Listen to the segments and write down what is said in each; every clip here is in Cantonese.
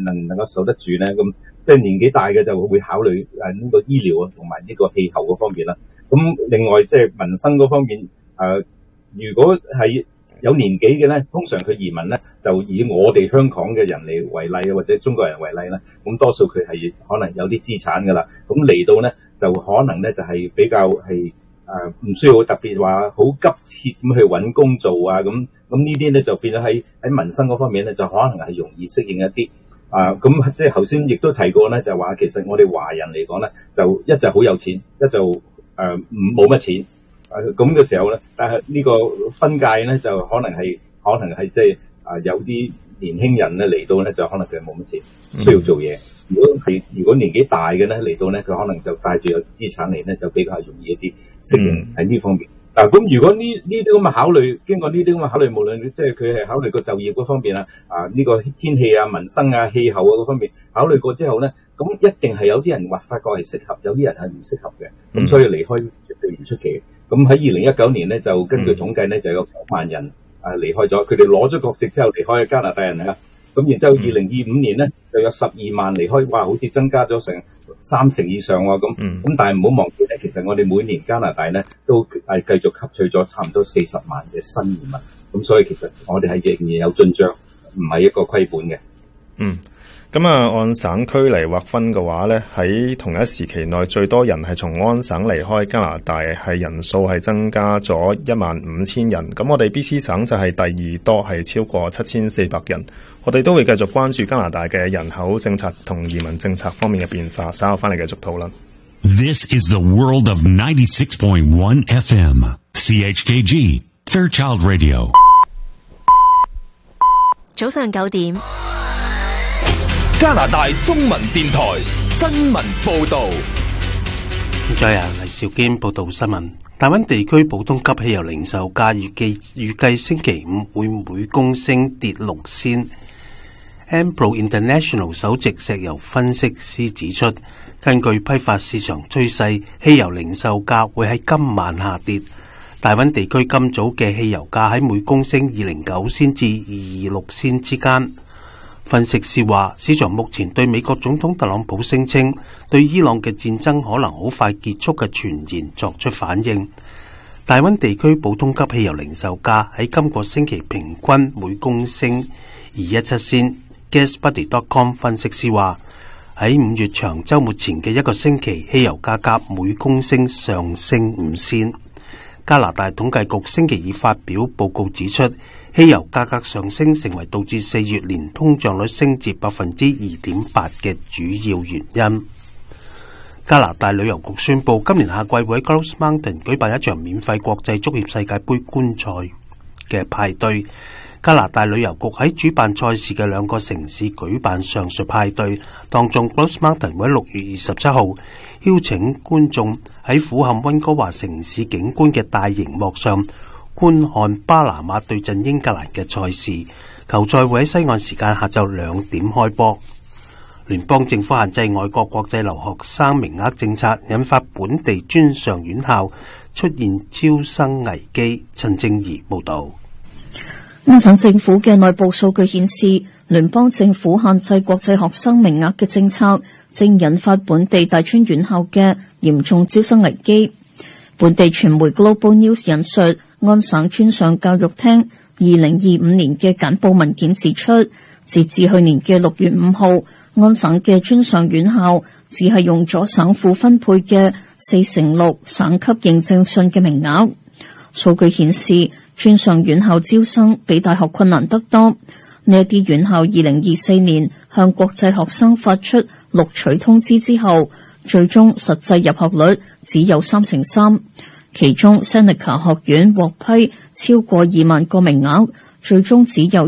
能夠受得住咧？咁即係年紀大嘅就會考慮呢個醫療啊同埋呢個氣候嗰方面啦。咁另外即係民生嗰方面如果係有年紀嘅咧，通常佢移民咧就以我哋香港嘅人嚟為例，或者中國人為例啦。咁多數佢係可能有啲資產噶啦，咁嚟到咧就可能咧就係比較係唔需要特別話好急切咁去揾工做啊。咁呢啲咧就變咗喺民生嗰方面咧就可能係容易適應一啲。咁即係頭先亦都提過咧，就話其實我哋華人嚟講咧，就一就好有錢，一就冇乜錢。咁嘅時候咧，但係呢個分界咧就可能係即係有啲年輕人咧嚟到咧就可能佢冇乜錢，需要做嘢。如果年紀大嘅咧嚟到咧，佢可能就帶住有資產嚟咧，就比較容易一啲適應喺呢方面。咁如果呢啲咁嘅考慮，經過呢啲咁嘅考慮，無論即係佢係考慮個就業嗰方面呢個天氣啊、民生啊、氣候啊嗰方面考慮過之後咧，咁一定係有啲人發覺係適合，有啲人係唔適合嘅。咁所以離開絕對唔出奇。咁喺2019年咧，就根據統計咧，就有9萬人離開咗，佢哋攞咗國籍之後離開嘅加拿大人啊。咁然之後2025年咧，就有12萬離開，哇！好似增加咗成3成以上喎。咁但係唔好忘記咧，其實我哋每年加拿大咧都係繼續吸取咗差唔多40萬嘅新移民。咁所以其實我哋係仍然有進帳，唔係一個虧本嘅。 咁按省區嚟劃分嘅話咧，喺同一時期內最多人係從安省離開加拿大，係人數係增加咗15000人。咁我哋 BC 省就係第二多，係超過7400人。我哋都會繼續關注加拿大嘅人口政策同移民政策方面嘅變化，稍後翻嚟繼續討論。 This is the world of 96.1 FM CHKG Fairchild Radio。 早上9點。 加拿大中文電台新聞報道。 早晨，黎兆堅報道新聞。大溫地區普通級汽油零售價預計星期五會每公升跌6仙。Ampro International 首席石油分析師指出，根據批發市場趨勢，汽油零售價會喺今晚下跌。大溫地區今早嘅汽油價喺每公升209仙至226仙之間。分析師話，市場目前對美國總統特朗普聲稱對伊朗嘅戰爭可能好快結束嘅傳言作出反應。大溫地區普通級汽油零售價喺今個星期平均每公升217仙。GasBuddy.com 分析師話，喺5月長週末前嘅一個星期，汽油價格每公升上升5仙。加拿大統計局星期二發表報告指出，汽油價格上升成為導致4月年通脹率升至 2.8% 嘅主要原因。加拿大旅遊局宣布，今年夏季會喺 Grouse Mountain 舉辦一場免費國際足協世界盃觀賽嘅派對。加拿大旅遊局喺主辦賽事嘅2個城市舉辦上述派對，當中 Grouse Mountain 會喺6月27號邀請觀眾喺俯瞰溫哥華城市景觀嘅大螢幕上觀看巴拿馬對陣英格蘭嘅賽事。球賽會喺西岸時間下晝2點開波。聯邦政府限制外國國際留學生名額政策，引發本地專上院校出現招生危機。陳正儀報道。 安省政府嘅內部數據顯示，聯邦政府限制國際學生名額嘅政策正引發本地大專院校嘅嚴重招生危機。本地傳媒 Global News 引述安省專上教育廳2025年嘅簡報文件指出，截至去年嘅6月5號，安省嘅專上院校只係用咗省府分配嘅4/6省級認證信嘅名額。數據顯示，專上院校招生比大學困難得多。呢一啲院校2024年向國際學生發出錄取通知之後，最終實際入學率只有3/3。其中 Seneca 學院獲批超過2萬個名額，最終只有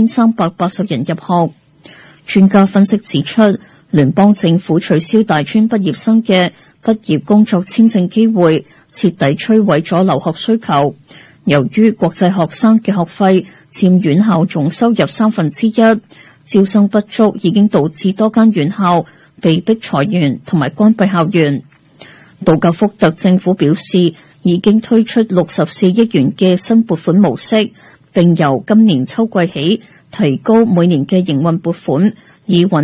2380人入學。專家分析指出，聯邦政府取消大專畢業生嘅畢業工作簽證機會，徹底摧毀咗留學需求。由於國際學生嘅學費佔院校總收入1/3，招生不足已經導致多間院校被迫裁員同埋關閉校園。杜格福特政府表示，已經推出64億元嘅新撥款模式，並由今年秋季起提高每年嘅營運撥款，以穩